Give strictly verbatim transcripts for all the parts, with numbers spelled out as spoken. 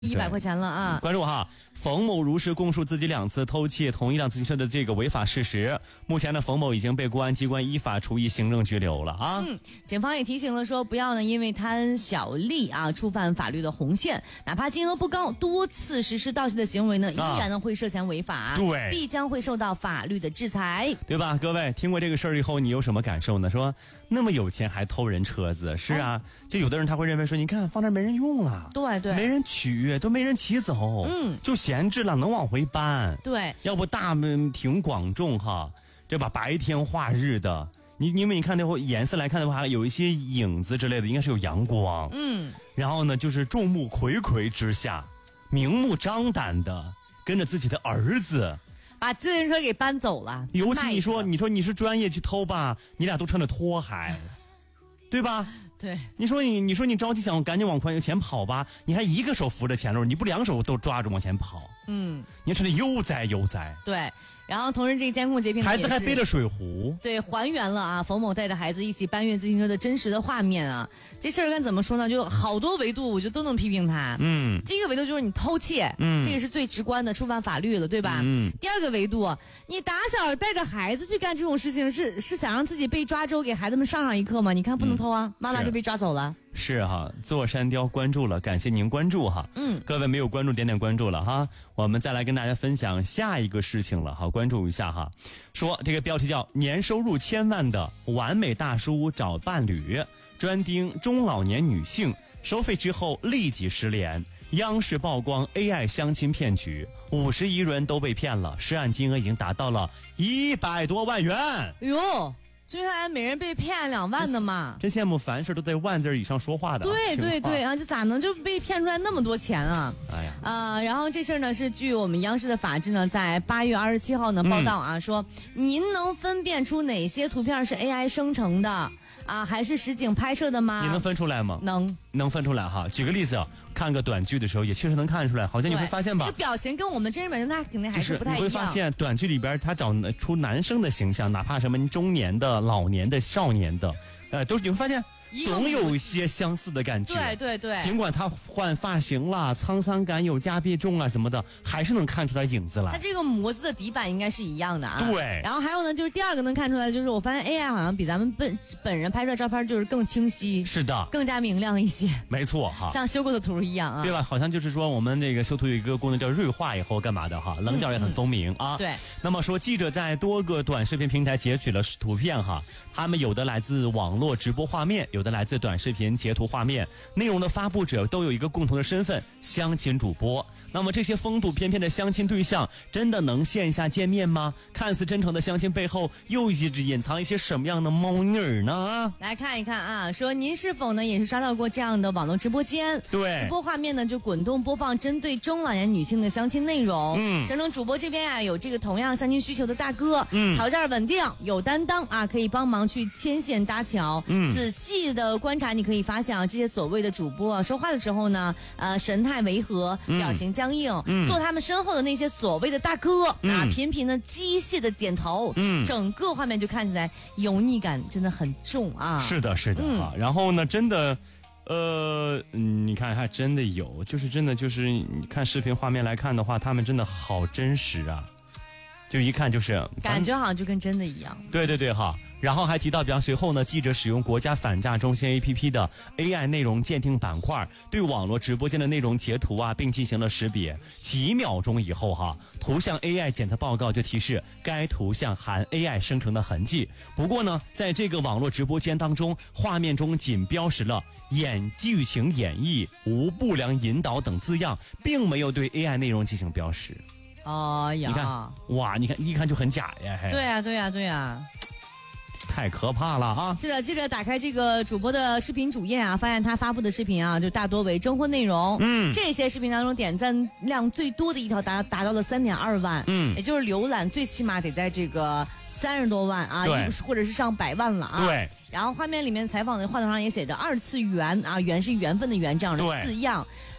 一百块钱了啊！ 关注哈，冯某如实供述自己两次偷窃同一辆自行车的这个违法事实。目前呢，冯某已经被公安机关依法处以行政拘留了啊。 嗯，警方也提醒了说，不要呢因为贪小利啊，触犯法律的红线，哪怕金额不高，多次实施盗窃的行为呢，依然呢会涉嫌违法， 啊、对， 必将会受到法律的制裁， 对吧？各位听过这个事儿以后，你有什么感受呢？说那么有钱还偷人车子，是啊，哦、就有的人他会认为说，你看放那没人用了， 对对， 没人取。都没人骑走， 嗯， 就闲置了，能往回搬。 对， 要不大庭广众哈，对吧？白天化日的，你因为你看那会颜色来看的话，有一些影子之类的，应该是有阳光。 嗯， 然后呢，就是众目睽睽之下，明目张胆的跟着自己的儿子， 把自行车给搬走了。 尤其你说，你说你是专业去偷吧，你俩都穿着拖鞋，对吧？ 对， 你说你你说你着急想赶紧往前跑吧，你还一个手扶着前轮，你不两手都抓着往前跑， 嗯， 你真的悠哉悠哉。 对，然后同时这个监控截屏， 孩子还背着水壶， 对，还原了啊冯某带着孩子一起搬运自行车的真实的画面啊。这事儿该怎么说呢？就好多维度，我觉得都能批评他。 嗯， 第一个维度就是你偷窃，嗯，这个是最直观的，触犯法律了，对吧？ 嗯。 第二个维度，你打小带着孩子去干这种事情，是是想让自己被抓之后给孩子们上上一课吗？你看不能偷啊，嗯、妈妈就被抓走了。 是哈，座山雕关注了，感谢您关注哈。 嗯， 各位没有关注点点关注了哈。我们再来跟大家分享下一个事情了哈，关注一下哈。说这个标题叫年收入千万的完美大叔找伴侣，专盯中老年女性，收费之后立即失联。央视曝光 A I 相亲骗局，五十一人都被骗了，涉案金额已经达到了一百多万元。 哟。就像每人被骗两万的嘛， 真羡慕凡事都在万字以上说话的。 对对对啊，就咋能就被骗出来那么多钱啊？ 哎呀， 呃，然后这事儿呢是据我们央视的法制呢，在八月二十七号呢报道啊，嗯、说您能分辨出哪些图片是 A I 生成的啊，还是实景拍摄的吗？ 你能分出来吗？ 能， 能分出来哈。举个例子啊。看个短剧的时候也确实能看出来，好像你会发现吧， 这个表情跟我们真人本人他肯定还是不太一样。 就是你会发现短剧里边他找出男生的形象，哪怕什么中年的、老年的、少年的，呃，都是你会发现总有一些相似的感觉。 对对对， 尽管他换发型啦、沧桑感有加必重啊什么的，还是能看出来影子来。 他这个模子的底板应该是一样的啊。 对。 然后还有呢，就是第二个能看出来，就是我发现 A I 好像比咱们本本人拍出来照片就是更清晰。 是的。 更加明亮一些。 没错哈。 像修过的图一样啊。 对吧？好像就是说我们这个修图有一个功能叫锐化以后干嘛的哈，棱角也很分明、嗯、啊。 对。 那么说记者在多个短视频平台截取了图片哈，他们有的来自网络直播画面，有的来自短视频截图画面，内容的发布者都有一个共同的身份，相亲主播。那么这些风度翩翩的相亲对象真的能线下见面吗？看似真诚的相亲背后又隐藏一些什么样的猫腻儿呢？ 来看一看啊，说您是否呢也是刷到过这样的网络直播间？ 对， 直播画面呢就滚动播放针对中老年女性的相亲内容。 嗯，声称主播这边啊有这个同样相亲需求的大哥， 嗯， 条件稳定，有担当啊，可以帮忙去牵线搭桥。 嗯， 仔细的观察，你可以发现啊，这些所谓的主播啊说话的时候呢，呃，神态违和，表情僵硬。 嗯， 做他们身后的那些所谓的大哥、 嗯、 啊，频频的机械的点头， 嗯， 整个画面就看起来油腻感真的很重啊。 是的，是的啊、嗯。然后呢，真的，呃，你看还真的有，就是真的就是你看视频画面来看的话，他们真的好真实啊，就一看就是感觉好像就跟真的一样。 对对对哈。然后还提到，比方随后呢，记者使用国家反诈中心 A P P 的 A I 内容鉴定板块，对网络直播间的内容截图啊，并进行了识别。几秒钟以后哈，图像 A I 检测报告就提示该图像含 A I 生成的痕迹。不过呢，在这个网络直播间当中，画面中仅标识了演剧情演绎、无不良引导等字样，并没有对 A I 内容进行标识。 哦呀， 你看，哇，你看一看就很假呀。 对呀、啊，对呀、啊，对呀、啊。 太可怕了啊！ 是的，记者打开这个主播的视频主页啊，发现他发布的视频啊，就大多为征婚内容。 嗯， 这些视频当中点赞量最多的一条达达到了三点二万。 嗯， 也就是浏览最起码得在这个三十多万啊，或者是上百万了啊。 对。 然后画面里面采访的话筒上也写着二次元啊，缘是缘分的缘这样的字样。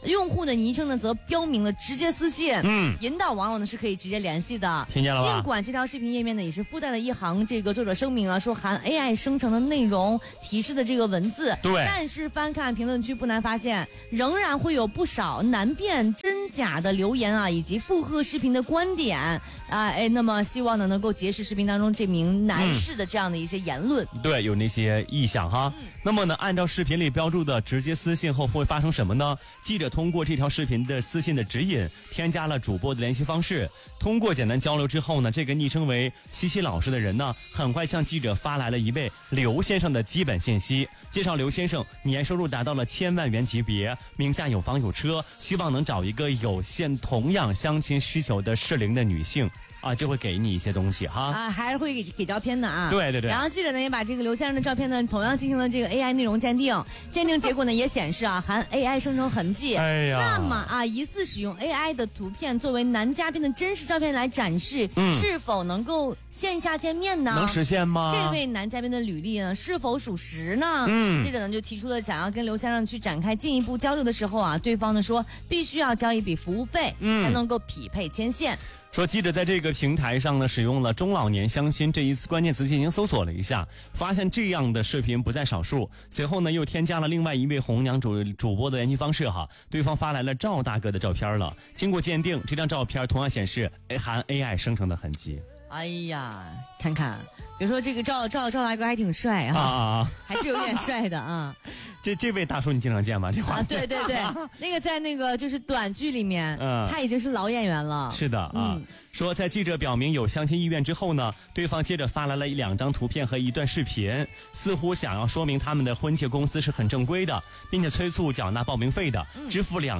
用户的昵称呢则标明了直接私信，嗯，引导网友呢是可以直接联系的。 听见了吧？ 尽管这条视频页面呢也是附带了一行这个作者声明啊，说含 A I 生成的内容提示的这个文字， 对， 但是翻看评论区不难发现，仍然会有不少难辨真假的留言啊，以及附和视频的观点啊，哎，那么希望呢能够揭示视频当中这名男士的这样的一些言论。 嗯、对，有那些意向哈。嗯、那么呢，按照视频里标注的直接私信后会发生什么呢？记者通过这条视频的私信的指引，添加了主播的联系方式。通过简单交流之后呢，这个昵称为西西老师的人呢，很快向记者发来了一位刘先生的基本信息，介绍刘先生年收入达到了千万元级别，名下有房有车，希望能找一个有现同样相亲需求的适龄的女性。啊，就会给你一些东西哈啊，还是会给给照片的啊。 对对对。 然后记者呢也把这个刘先生的照片呢，同样进行了这个 A I 内容鉴定，鉴定结果呢也显示啊，含 A I 生成痕迹。 哎呀， 那么啊，疑似使用 A I 的图片作为男嘉宾的真实照片来展示，嗯、是否能够线下见面呢？ 能实现吗？ 这位男嘉宾的履历呢，是否属实呢？嗯，记者呢就提出了想要跟刘先生去展开进一步交流的时候啊，对方呢说必须要交一笔服务费，嗯、才能够匹配牵线。 说记者在这个平台上呢，使用了中老年相亲这一次关键词进行搜索了一下，发现这样的视频不在少数。随后呢，又添加了另外一位红娘主主播的联系方式哈，对方发来了赵大哥的照片了。经过鉴定，这张照片同样显示含 A I 生成的痕迹。 哎呀，看看，比如说这个赵赵赵大哥还挺帅啊，啊还是有点帅的啊。 这这位大叔你经常见吗？这话、 啊、对对对，那个在那个就是短剧里面，嗯，他已经是老演员了。 是的啊，嗯、说在记者表明有相亲意愿之后呢，对方接着发来了一两张图片和一段视频，似乎想要说明他们的婚介公司是很正规的，并且催促缴纳报名费的，支付两